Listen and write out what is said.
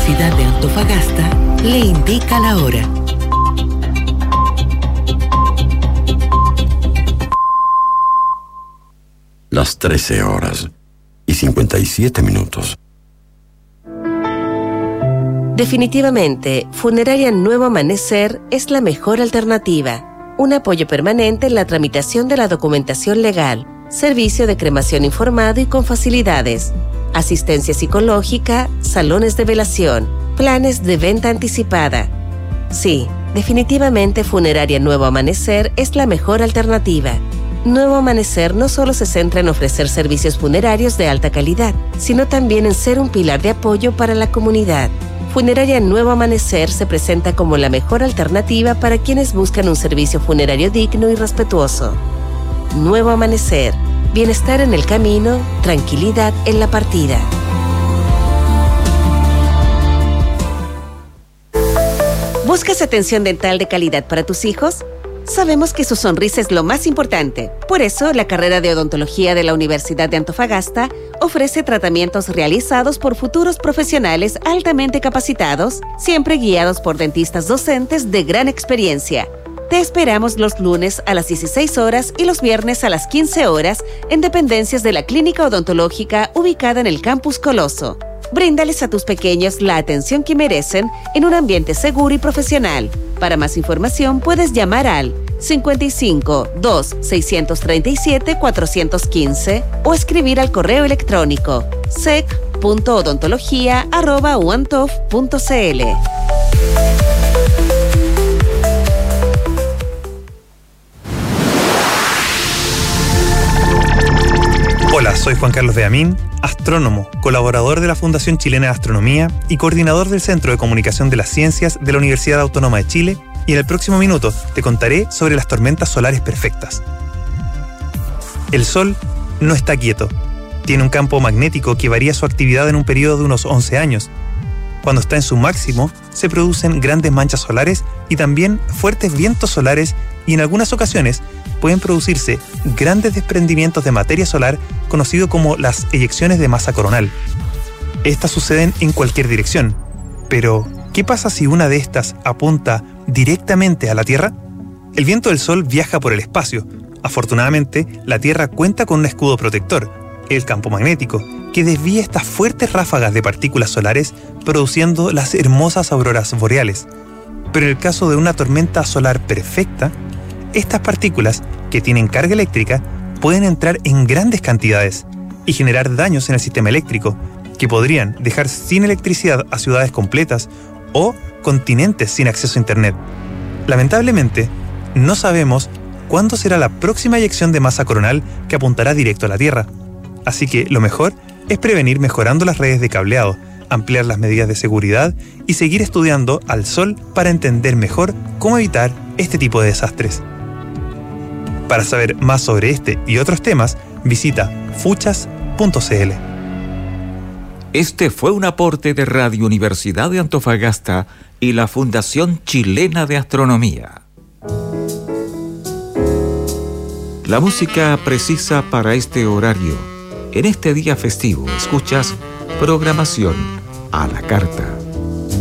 Universidad de Antofagasta le indica la hora. Las 13:57. Definitivamente, Funeraria Nuevo Amanecer es la mejor alternativa. Un apoyo permanente en la tramitación de la documentación legal, servicio de cremación informado y con facilidades, asistencia psicológica, salones de velación, planes de venta anticipada. Sí, definitivamente Funeraria Nuevo Amanecer es la mejor alternativa. Nuevo Amanecer no solo se centra en ofrecer servicios funerarios de alta calidad, sino también en ser un pilar de apoyo para la comunidad. Funeraria Nuevo Amanecer se presenta como la mejor alternativa para quienes buscan un servicio funerario digno y respetuoso. Nuevo Amanecer. Bienestar en el camino, tranquilidad en la partida. ¿Buscas atención dental de calidad para tus hijos? Sabemos que su sonrisa es lo más importante. Por eso, la carrera de odontología de la Universidad de Antofagasta ofrece tratamientos realizados por futuros profesionales altamente capacitados, siempre guiados por dentistas docentes de gran experiencia. Te esperamos los lunes a las 16 horas y los viernes a las 15 horas en dependencias de la Clínica Odontológica ubicada en el Campus Coloso. Bríndales a tus pequeños la atención que merecen en un ambiente seguro y profesional. Para más información puedes llamar al 55 2 637 415 o escribir al correo electrónico sec.odontología@uantof.cl. Hola, soy Juan Carlos Beamín, astrónomo, colaborador de la Fundación Chilena de Astronomía y coordinador del Centro de Comunicación de las Ciencias de la Universidad Autónoma de Chile, y en el próximo minuto te contaré sobre las tormentas solares perfectas. El Sol no está quieto. Tiene un campo magnético que varía su actividad en un periodo de unos 11 años. Cuando está en su máximo, se producen grandes manchas solares y también fuertes vientos solares, y en algunas ocasiones pueden producirse grandes desprendimientos de materia solar conocido como las eyecciones de masa coronal. Estas suceden en cualquier dirección. Pero, ¿qué pasa si una de estas apunta directamente a la Tierra? El viento del Sol viaja por el espacio. Afortunadamente, la Tierra cuenta con un escudo protector, el campo magnético, que desvía estas fuertes ráfagas de partículas solares, produciendo las hermosas auroras boreales. Pero en el caso de una tormenta solar perfecta, estas partículas, que tienen carga eléctrica, pueden entrar en grandes cantidades y generar daños en el sistema eléctrico, que podrían dejar sin electricidad a ciudades completas o continentes sin acceso a Internet. Lamentablemente, no sabemos cuándo será la próxima eyección de masa coronal que apuntará directo a la Tierra. Así que lo mejor es prevenir mejorando las redes de cableado, ampliar las medidas de seguridad y seguir estudiando al Sol para entender mejor cómo evitar este tipo de desastres. Para saber más sobre este y otros temas, visita fuchas.cl. Este fue un aporte de Radio Universidad de Antofagasta y la Fundación Chilena de Astronomía. La música precisa para este horario. En este día festivo escuchas programación a la carta.